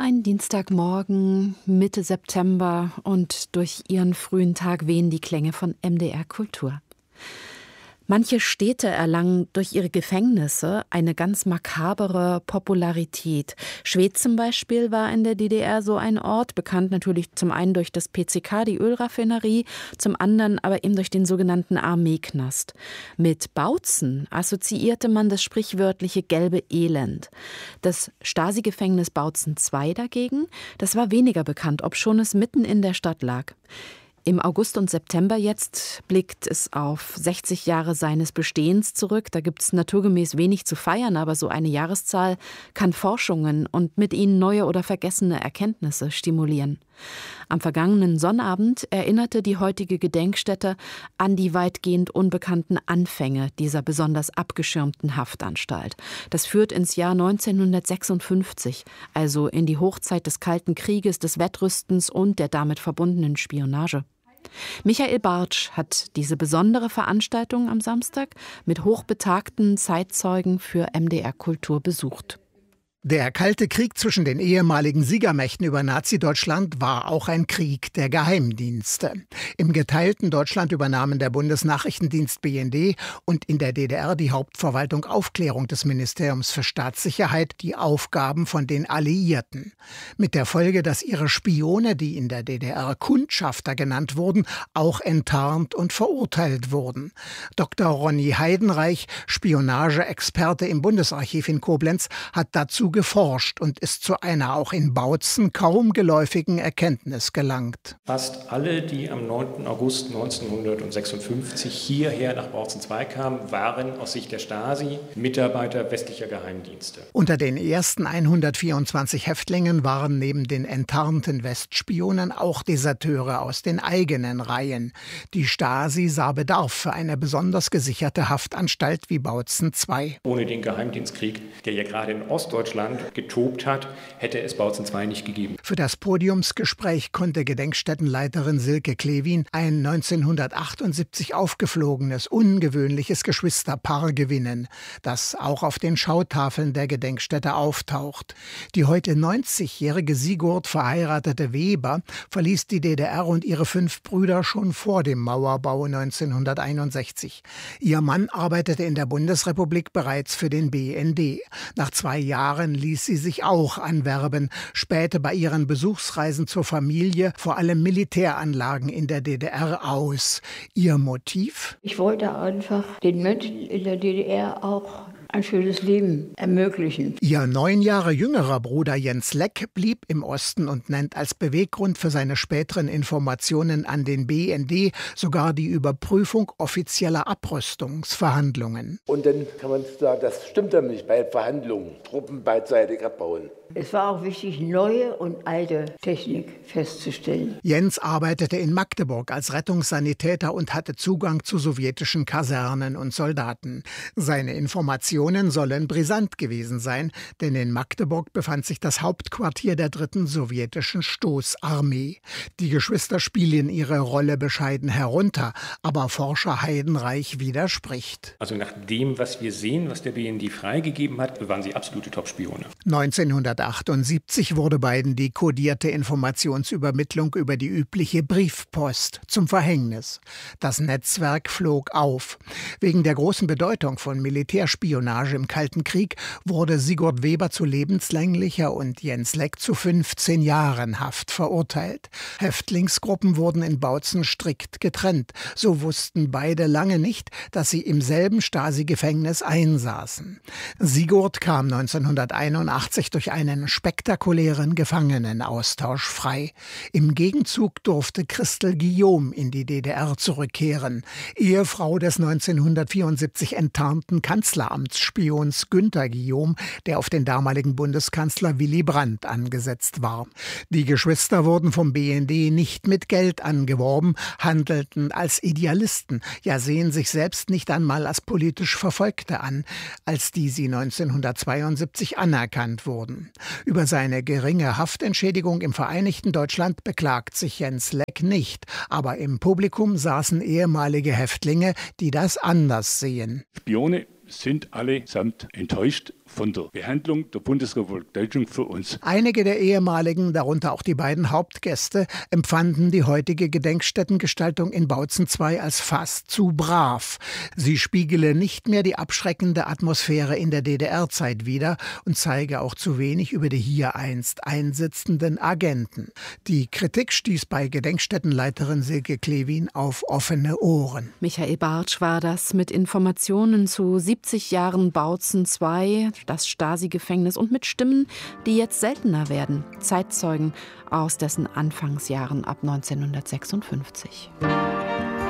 ein Dienstagmorgen, Mitte September, und durch ihren frühen Tag wehen die Klänge von MDR Kultur. Manche Städte erlangen durch ihre Gefängnisse eine ganz makabere Popularität. Schwedt zum Beispiel war in der DDR so ein Ort, bekannt natürlich zum einen durch das PCK, die Ölraffinerie, zum anderen aber eben durch den sogenannten Armeeknast. Mit Bautzen assoziierte man das sprichwörtliche gelbe Elend. Das Stasi-Gefängnis Bautzen II dagegen, das war weniger bekannt, obschon es mitten in der Stadt lag. Im August und September jetzt blickt es auf 60 Jahre seines Bestehens zurück. Da gibt es naturgemäß wenig zu feiern, aber so eine Jahreszahl kann Forschungen und mit ihnen neue oder vergessene Erkenntnisse stimulieren. Am vergangenen Sonnabend erinnerte die heutige Gedenkstätte an die weitgehend unbekannten Anfänge dieser besonders abgeschirmten Haftanstalt. Das führt ins Jahr 1956, also in die Hochzeit des Kalten Krieges, des Wettrüstens und der damit verbundenen Spionage. Michael Bartsch hat diese besondere Veranstaltung am Samstag mit hochbetagten Zeitzeugen für MDR Kultur besucht. Der Kalte Krieg zwischen den ehemaligen Siegermächten über Nazi-Deutschland war auch ein Krieg der Geheimdienste. Im geteilten Deutschland übernahmen der Bundesnachrichtendienst BND und in der DDR die Hauptverwaltung Aufklärung des Ministeriums für Staatssicherheit die Aufgaben von den Alliierten. Mit der Folge, dass ihre Spione, die in der DDR Kundschafter genannt wurden, auch enttarnt und verurteilt wurden. Dr. Ronny Heidenreich, Spionageexperte im Bundesarchiv in Koblenz, hat dazu geforscht und ist zu einer auch in Bautzen kaum geläufigen Erkenntnis gelangt. Fast alle, die am 9. August 1956 hierher nach Bautzen II kamen, waren aus Sicht der Stasi Mitarbeiter westlicher Geheimdienste. Unter den ersten 124 Häftlingen waren neben den enttarnten Westspionen auch Deserteure aus den eigenen Reihen. Die Stasi sah Bedarf für eine besonders gesicherte Haftanstalt wie Bautzen II. Ohne den Geheimdienstkrieg, der ja gerade in Ostdeutschland getobt hat, hätte es Bautzen II nicht gegeben. Für das Podiumsgespräch konnte Gedenkstättenleiterin Silke Klewin ein 1978 aufgeflogenes, ungewöhnliches Geschwisterpaar gewinnen, das auch auf den Schautafeln der Gedenkstätte auftaucht. Die heute 90-jährige Sigurd verheiratete Weber verließ die DDR und ihre 5 Brüder schon vor dem Mauerbau 1961. Ihr Mann arbeitete in der Bundesrepublik bereits für den BND. Nach 2 Jahren ließ sie sich auch anwerben, spähte bei ihren Besuchsreisen zur Familie vor allem Militäranlagen in der DDR aus. Ihr Motiv? Ich wollte einfach den Menschen in der DDR auch ein schönes Leben ermöglichen. Ihr 9 Jahre jüngerer Bruder Jens Leck blieb im Osten und nennt als Beweggrund für seine späteren Informationen an den BND sogar die Überprüfung offizieller Abrüstungsverhandlungen. Und dann kann man sagen, das stimmt doch nicht bei Verhandlungen, Truppen beidseitig abbauen. Es war auch wichtig, neue und alte Technik festzustellen. Jens arbeitete in Magdeburg als Rettungssanitäter und hatte Zugang zu sowjetischen Kasernen und Soldaten. Seine Informationen sollen brisant gewesen sein, denn in Magdeburg befand sich das Hauptquartier der 3. sowjetischen Stoßarmee. Die Geschwister spielen ihre Rolle bescheiden herunter, aber Forscher Heidenreich widerspricht. Also nach dem, was wir sehen, was der BND freigegeben hat, waren sie absolute Top-Spione. 1978 wurde beiden die kodierte Informationsübermittlung über die übliche Briefpost zum Verhängnis. Das Netzwerk flog auf. Wegen der großen Bedeutung von Militärspionage im Kalten Krieg wurde Sigurd Weber zu lebenslänglicher und Jens Leck zu 15 Jahren Haft verurteilt. Häftlingsgruppen wurden in Bautzen strikt getrennt. So wussten beide lange nicht, dass sie im selben Stasi-Gefängnis einsaßen. Sigurd kam 1981 durch einen spektakulären Gefangenenaustausch frei. Im Gegenzug durfte Christel Guillaume in die DDR zurückkehren, Ehefrau des 1974 enttarnten Kanzleramtsspions Günter Guillaume, der auf den damaligen Bundeskanzler Willy Brandt angesetzt war. Die Geschwister wurden vom BND nicht mit Geld angeworben, handelten als Idealisten, ja sehen sich selbst nicht einmal als politisch Verfolgte an, als die sie 1972 anerkannt wurden. Über seine geringe Haftentschädigung im Vereinigten Deutschland beklagt sich Jens Leck nicht, aber im Publikum saßen ehemalige Häftlinge, die das anders sehen. Spione sind allesamt enttäuscht von der Behandlung der Bundesrepublik Deutschland für uns. Einige der ehemaligen, darunter auch die beiden Hauptgäste, empfanden die heutige Gedenkstättengestaltung in Bautzen II als fast zu brav. Sie spiegele nicht mehr die abschreckende Atmosphäre in der DDR-Zeit wider und zeige auch zu wenig über die hier einst einsitzenden Agenten. Die Kritik stieß bei Gedenkstättenleiterin Silke Klewin auf offene Ohren. Michael Bartsch war das mit Informationen zu 70 Jahren Bautzen II, das Stasi-Gefängnis und mit Stimmen, die jetzt seltener werden. Zeitzeugen aus dessen Anfangsjahren ab 1956.